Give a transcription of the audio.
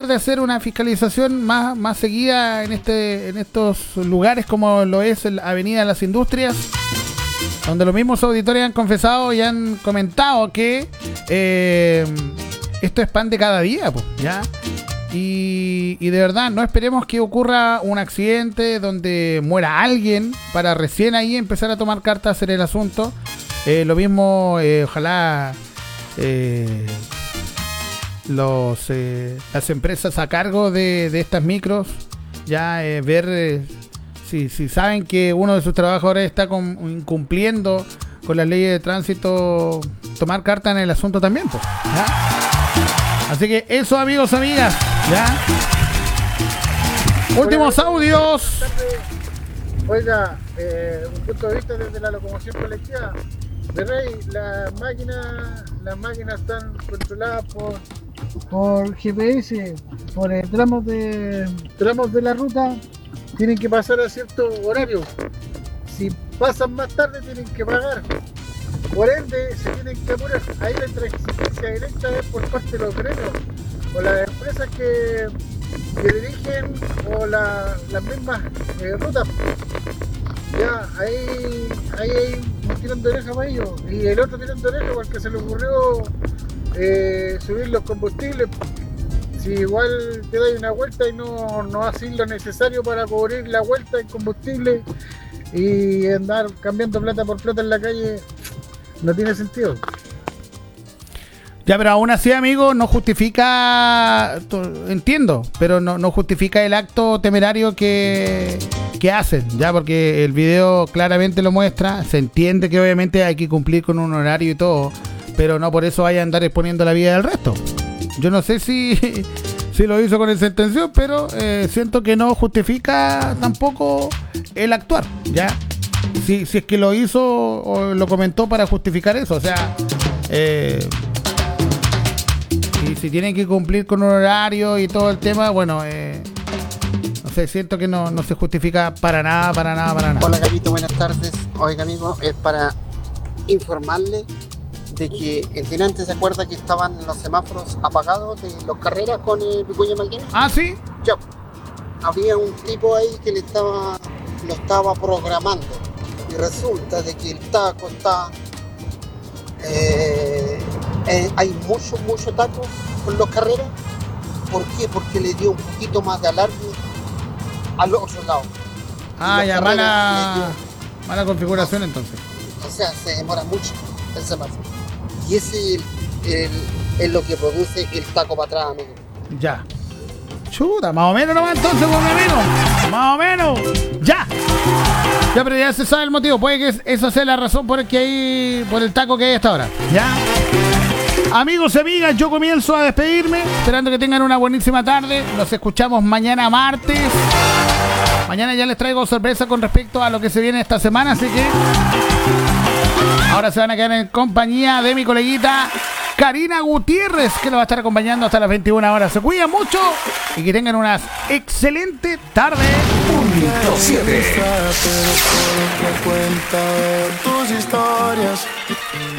de hacer una fiscalización más seguida en estos lugares como lo es la Avenida de las Industrias, donde los mismos auditores han confesado y han comentado que esto es pan de cada día, pues, ¿ya? Y de verdad, no esperemos que ocurra un accidente donde muera alguien para recién ahí empezar a tomar cartas en el asunto. Lo mismo, ojalá las empresas a cargo de estas micros ya ver si saben que uno de sus trabajadores está incumpliendo con las leyes de tránsito, tomar carta en el asunto también, pues, ¿ya? Así que eso, amigos, amigas, ¿ya? Últimos audios. Oiga, un punto de vista desde la locomoción colectiva. De Rey, las máquinas están controladas por GPS, por tramos de la ruta, tienen que pasar a cierto horario. Si pasan más tarde tienen que pagar. Por ende, se tienen que apurar. Ahí la exigencia directa es por parte de los gremios o las empresas que dirigen o las mismas rutas. Ya, ahí hay un tirón de oreja para ellos. Y el otro tirón de oreja porque se le ocurrió subir los combustibles. Si igual te das una vuelta y no haces lo necesario para cubrir la vuelta en combustible y andar cambiando plata por plata en la calle, no tiene sentido. Ya, pero aún así, amigo, no justifica, entiendo, pero no justifica el acto temerario que hacen, ya, porque el video claramente lo muestra, se entiende que obviamente hay que cumplir con un horario y todo, pero no por eso vaya a andar exponiendo la vida del resto. Yo no sé si lo hizo con esa intención, pero siento que no justifica tampoco el actuar, ya. Si es que lo hizo o lo comentó para justificar eso, o sea, y si tienen que cumplir con un horario y todo el tema, bueno, no sé, siento que no se justifica para nada. Hola, Gabito, buenas tardes. Oiga, amigo, es para informarle de que el delante se acuerda que estaban los semáforos apagados de los carreras con el Vicuña Maquena. Ah, sí. Ya, había un tipo ahí que lo estaba programando y resulta de que el taco está hay mucho taco con los carreras. ¿Por qué? Porque le dio un poquito más de alargue al otro lado. Ah, ya, mala configuración entonces. O sea, se demora mucho el semáforo. Y ese es lo que produce el taco para atrás, amigo. Ya. Chuta, más o menos nomás entonces, buen amigo. Más o menos. Ya. Ya, pero ya se sabe el motivo. Puede que esa sea la razón por el taco que hay hasta ahora. Ya. Amigos y amigas, yo comienzo a despedirme, esperando que tengan una buenísima tarde. Nos escuchamos mañana martes. Mañana ya les traigo sorpresa con respecto a lo que se viene esta semana, así que ahora se van a quedar en compañía de mi coleguita Karina Gutiérrez, que lo va a estar acompañando hasta las 21 horas. Se cuidan mucho y que tengan unas excelente tarde. 107.